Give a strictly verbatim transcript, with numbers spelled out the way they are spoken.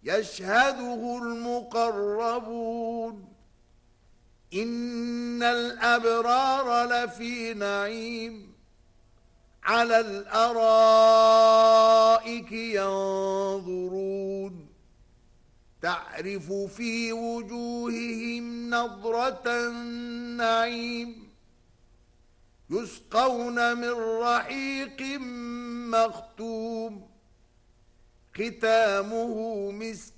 يشهده المقربون إن الأبرار لفي نعيم على الأرائك ينظرون تعرف في وجوههم نضرة النعيم يسقون من رحيق مختوم ختامه مسك